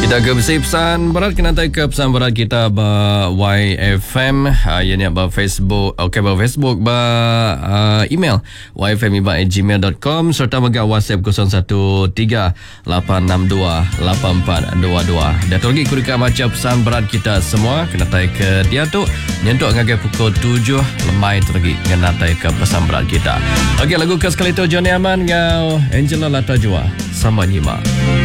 Kita ke bersih pesan berat, kena tahu ke pesan berat kita ba YFM, ianya ba Facebook, okey ba Facebook ba email yfm@gmail.com serta mega WhatsApp 0138628422. Dan lagi kurika macam pesan berat kita semua kena tahu ke dia tu nyentuk ngagai pukul 7 lemai terlagi kena tahu ke pesan berat kita. Okey, lagu ke sekali tu Johnny Aman ngau Angela Latajua sama Nima.